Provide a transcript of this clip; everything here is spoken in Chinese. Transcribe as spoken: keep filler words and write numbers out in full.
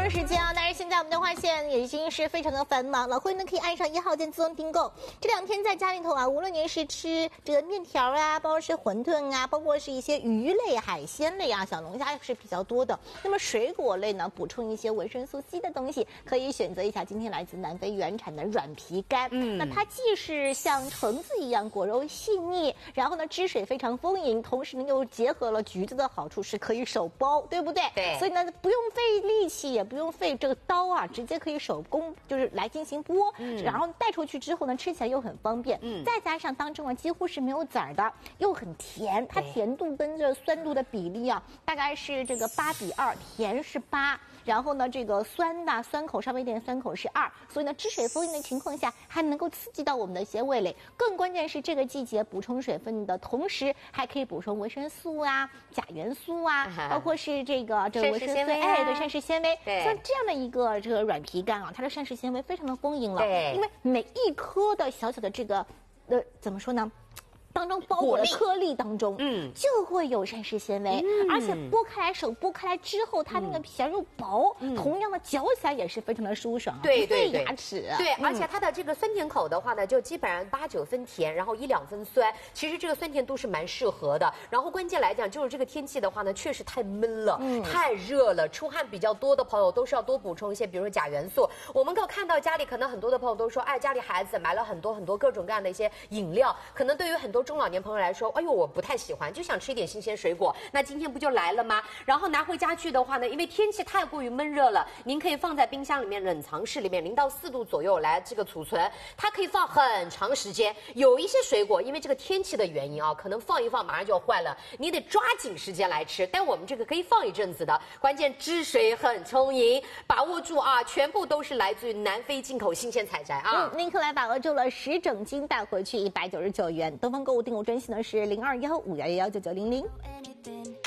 的时间啊，但是现在我们的话线已经是非常的繁忙了，欢迎呢可以按上一号键自动订购。这两天在家里头啊，无论您是吃这个面条啊，包括是馄饨啊，包括是一些鱼类、海鲜类啊，小龙虾是比较多的。那么水果类呢，补充一些维生素 C 的东西，可以选择一下今天来自南非原产的软皮干。嗯，那它既是像橙子一样果肉细腻，然后呢汁水非常丰盈，同时呢又结合了橘子的好处，是可以手剥，对不对？ 对。 所以呢不用费力气，也不用费这个刀啊，直接可以手工就是来进行剥，嗯、然后带出去之后呢，吃起来又很方便。嗯，再加上当中啊几乎是没有籽儿的，又很甜，它甜度跟这酸度的比例啊，大概是这个八比二，甜是八。然后呢，这个酸呐，酸口稍微一点酸口是二，所以呢，汁水丰盈的情况下，还能够刺激到我们的一些味蕾。更关键是这个季节补充水分的同时，还可以补充维生素啊、钾元素啊，啊包括是这个这个维生素，哎，对，膳食纤维。像这样的一个这个软皮干啊，它的膳食纤维非常的丰盈了，对，因为每一颗的小小的这个，呃，怎么说呢？当中包裹的颗粒当中，嗯，就会有膳食纤维，嗯、而且剥开来手剥开来之后，它那个皮又薄，嗯、同样的嚼起来也是非常的舒爽， 对对对， 牙齿。 对，而且它的这个酸甜口的话呢，就基本上八九分甜，然后一两分酸，其实这个酸甜度是蛮适合的。然后关键来讲，就是这个天气的话呢，确实太闷了，嗯、太热了，出汗比较多的朋友都是要多补充一些，比如说钾元素。我们可看到家里可能很多的朋友都说，哎，家里孩子买了很多很多各种各样的一些饮料，可能对于很多中老年朋友来说，哎呦，我不太喜欢，就想吃一点新鲜水果。那今天不就来了吗？然后拿回家去的话呢，因为天气太过于闷热了，您可以放在冰箱里面、冷藏室里面，零到四度左右来这个储存，它可以放很长时间。有一些水果，因为这个天气的原因啊，可能放一放马上就要坏了，你得抓紧时间来吃。但我们这个可以放一阵子的，关键汁水很充盈，把握住啊！全部都是来自于南非进口新鲜采摘啊！ 嗯，您可来把握住了，十整斤带回去一百九十九元。东方购物订购专线呢是零二幺五幺幺幺九九零零。